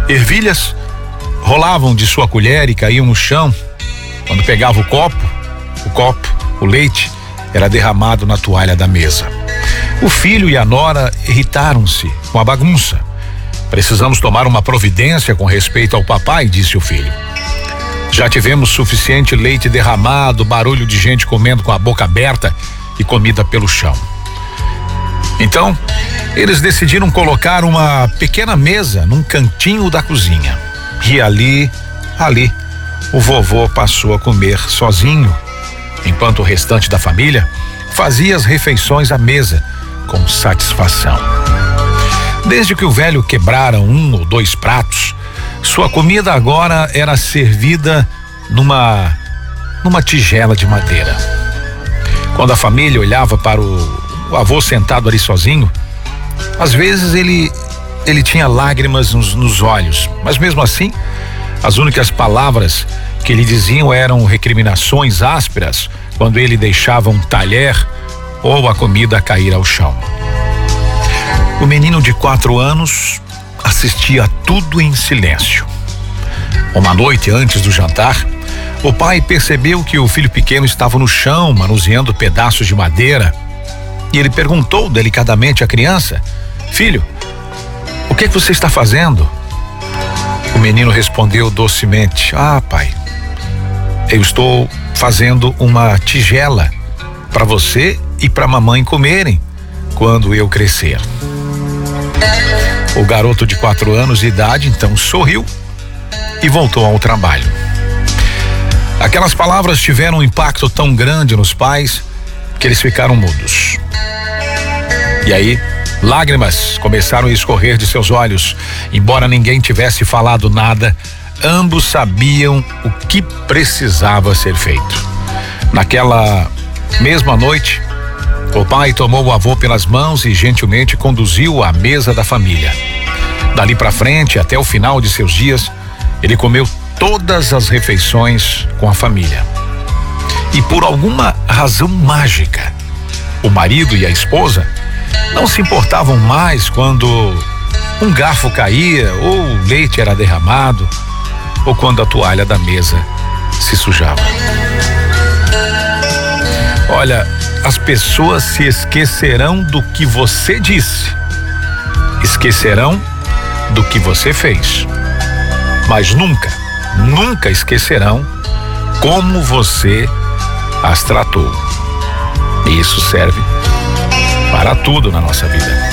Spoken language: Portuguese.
Ervilhas rolavam de sua colher e caíam no chão. Quando pegava o leite era derramado na toalha da mesa. O filho e a nora irritaram-se com a bagunça. Precisamos tomar uma providência com respeito ao papai, disse o filho. Já tivemos suficiente leite derramado, barulho de gente comendo com a boca aberta e comida pelo chão. Então, eles decidiram colocar uma pequena mesa num cantinho da cozinha. E ali, o vovô passou a comer sozinho, enquanto o restante da família fazia as refeições à mesa com satisfação. Desde que o velho quebrara 1 ou 2 pratos, sua comida agora era servida numa tigela de madeira. Quando a família olhava para o avô sentado ali sozinho, às vezes ele tinha lágrimas nos olhos, mas mesmo assim, as únicas palavras que lhe diziam eram recriminações ásperas quando ele deixava um talher ou a comida cair ao chão. O menino de 4 anos assistia a tudo em silêncio. Uma noite antes do jantar, o pai percebeu que o filho pequeno estava no chão, manuseando pedaços de madeira, e ele perguntou delicadamente à criança: filho, o que você está fazendo? O menino respondeu docemente: ah, pai, eu estou fazendo uma tigela para você e para mamãe comerem quando eu crescer. O garoto de 4 anos de idade então sorriu e voltou ao trabalho. Aquelas palavras tiveram um impacto tão grande nos pais que eles ficaram mudos. E aí, lágrimas começaram a escorrer de seus olhos. Embora ninguém tivesse falado nada, ambos sabiam o que precisava ser feito. Naquela mesma noite, o pai tomou o avô pelas mãos e gentilmente conduziu-o à mesa da família. Dali para frente, até o final de seus dias, ele comeu todas as refeições com a família. E por alguma razão mágica, o marido e a esposa não se importavam mais quando um garfo caía, ou o leite era derramado, ou quando a toalha da mesa se sujava. Olha, as pessoas se esquecerão do que você disse, esquecerão do que você fez, mas nunca esquecerão como você as tratou. E isso serve para tudo na nossa vida.